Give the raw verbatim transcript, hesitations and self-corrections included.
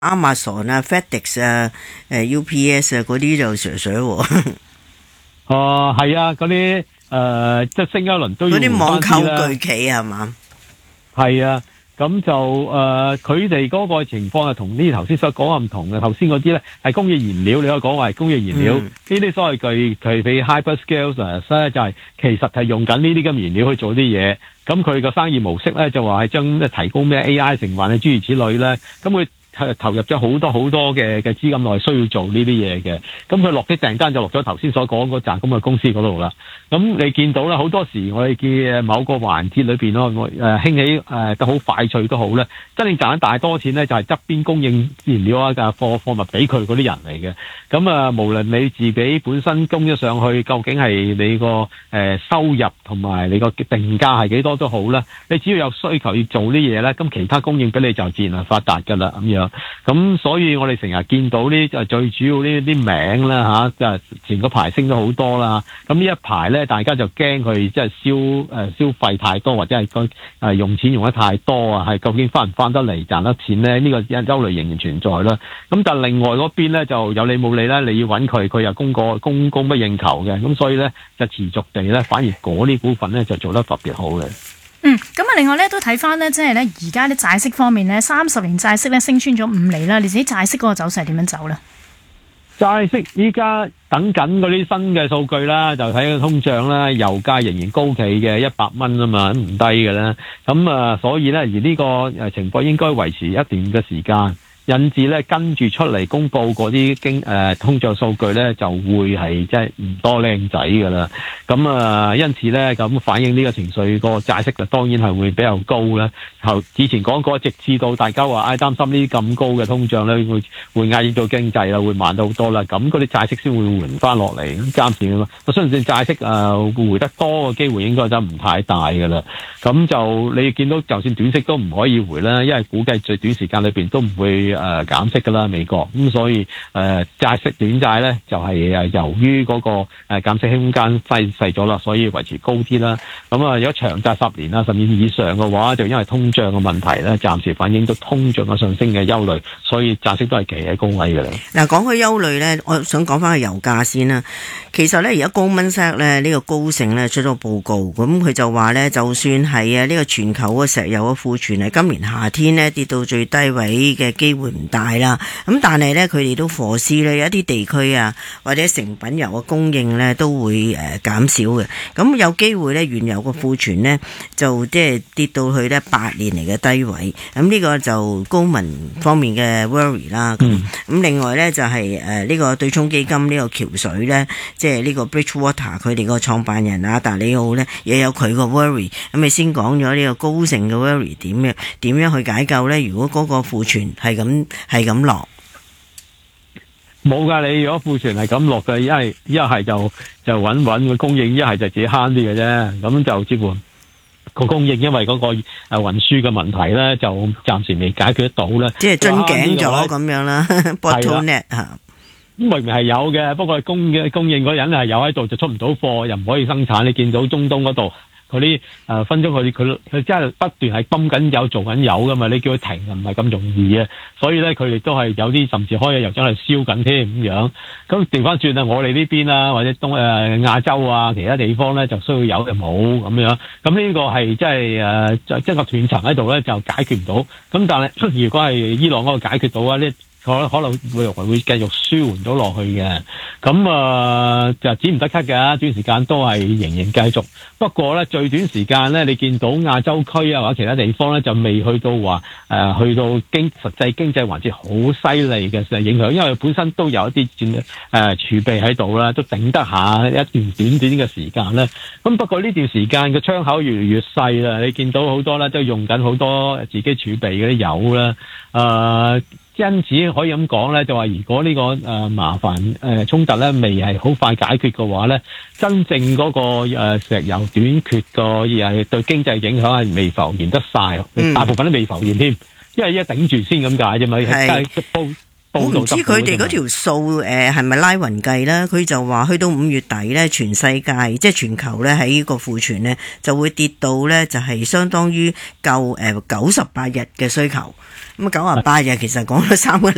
Amazon 啊、FedEx 啊、誒 U P S 啊嗰啲就水水喎。 哦，係啊，嗰啲誒即係升一輪都要嗰啲網購巨巨企係嘛？ 係啊。咁就誒，佢哋嗰個情況係同呢頭先所講嘅唔同嘅。頭先嗰啲咧係工業燃料，你可以講話係工業燃料。呢啲、嗯、所謂具具備 hyperscalers 咧，就係其實係用緊呢啲咁燃料去做啲嘢。咁佢個生意模式咧就話係將提供咩 A I 成分啊諸如此類咧。咁佢投入咗好多好多嘅嘅資金落去，需要做呢啲嘢嘅。咁佢落啲訂單就落咗頭先所講嗰扎咁嘅公司嗰度啦。咁你見到啦，好多時我哋見某個環節裏邊咯，誒興起誒得好快脆都好咧，真正賺大多錢咧就係側邊供應燃料啊嘅貨貨物俾佢嗰啲人嚟嘅。咁啊，無論你自己本身供咗上去，究竟係你個誒收入同埋你個定價係幾多都好啦，你只要有需求要做啲嘢咧，咁其他供應俾你就自然係發達㗎啦咁樣。咁所以我哋成日見到呢就最主要呢啲名啦嚇，就前嗰排升咗好多啦。咁呢一排咧，大家就驚佢即係消誒消費太多，或者係個誒用錢用得太多啊，係究竟翻唔翻得嚟賺得錢咧？呢個憂慮仍然存在啦。咁但係另外嗰邊咧就有理冇理啦，你要揾佢，佢又供過供供不應求嘅。咁所以咧就持續地咧，反而嗰啲股份咧就做得特別好嘅。 嗯，咁啊，另外咧都睇翻咧，即係咧而家啲債息方面咧，三十年債息咧升穿咗五厘啦。你自己債息嗰個走勢點樣走咧？ 債息依家等緊嗰啲新嘅數據啦，就睇個通脹啦，油價仍然高企嘅一百蚊啊嘛，唔低嘅啦。咁啊，所以咧而呢個誒情況應該維持一段嘅時間。引致咧跟住出嚟公布嗰啲經誒通脹數據咧，就會係即係唔多靚仔㗎啦。咁啊，因此咧咁反映呢個情緒，個債息就當然係會比較高啦。後之前講過，直至到大家話唉擔心呢啲咁高嘅通脹咧，會會壓抑到經濟啦，會慢到好多啦。咁嗰啲債息先會緩翻落嚟。咁暫時啊，我相信債息誒回得多嘅機會應該就唔太大㗎啦。咁就你見到就算短息都唔可以回啦，因為估計最短時間裏邊都唔會。誒減息㗎啦，美國咁所以誒債息短債咧就係誒由於嗰個誒減息空間細細咗啦，所以維持高啲啦。咁啊，如果長債十年啊甚至以上嘅話，就因為通脹嘅問題咧，暫時反映到通脹嘅上升嘅憂慮，所以債息都係企喺高位㗎啦。 嗱，講開憂慮咧，我想講翻個油價先啦。其實咧，而家Goldman Sachs咧呢個高盛咧出咗報告，咁佢就話咧，就算係啊呢個全球嘅石油嘅庫存係今年夏天咧跌到最低位嘅機會唔大啦，咁但係咧佢哋都火師咧，有一啲地區啊或者成品油嘅供應咧都會誒減少嘅，咁有機會咧原油嘅庫存咧就即係跌到去咧八年嚟嘅低位，咁呢個就高民方面嘅 worry 啦。咁、嗯、另外咧就係誒呢個對沖基金呢個橋水咧，即係呢個 Bridgewater 佢哋個創辦人啊達里奧咧，亦有佢個 worry。咁你先講咗呢個高盛嘅 worry 點樣點樣去解救咧？如果嗰個庫存係咁係咁落， 冇噶。你如果庫存係咁落嘅，一係一係就就穩穩嘅供應，一係就自己慳啲嘅啫。咁就似乎個供應，因為嗰個誒運輸嘅問題咧，就暫時未解決得到咧。 即係樽頸咗咁樣啦 ，bottleneck 嚇。 咁明明係有嘅，不過供嘅供應嗰人係有喺度，就出唔到貨，又唔可以生產。你見到中東嗰度嗰啲誒分鐘佢佢佢真係不斷係泵緊油做緊油噶嘛，你叫佢停就唔係咁容易嘅。所以咧佢哋都係有啲甚至開嘅油樽係燒緊添咁樣。咁調翻轉啊，我哋呢邊啊或者東誒、呃、亞洲啊其他地方咧就需要油就冇咁樣。咁呢個係即係誒即係個斷層喺度咧就解決唔到。咁但係如果係伊朗嗰個解決到啊呢？可可能會會繼續舒緩到落去嘅，咁啊、呃、就止唔得咳嘅，短時間都係仍然繼續。不過咧，最短時間咧，你見到亞洲區啊或者其他地方咧，就未去到話誒、呃、去到經實際經濟環節好犀利嘅影響，因為本身都有一啲誒、呃、儲備喺度啦，都頂得下一段短短嘅時間咧。咁不過呢段時間嘅窗口越嚟越細啦，你見到好多咧都用緊好多自己儲備嗰啲油啦，誒、呃。因此可以咁講咧，就話如果呢、這個誒、呃、麻煩誒、呃、衝突咧未係好快解決嘅話咧，真正嗰、那個誒、呃、石油短缺個誒對經濟影響係未浮現得晒，嗯、大部分都未浮現添，因為一頂住先咁解啫嘛。係報報道，我唔知佢哋嗰條數誒係咪拉勻計啦？佢就話去到五月底咧，全世界即係全球咧喺呢個庫存咧就會跌到咧就係相當於夠誒九十八日嘅需求。咁九十八日其實講咗三個禮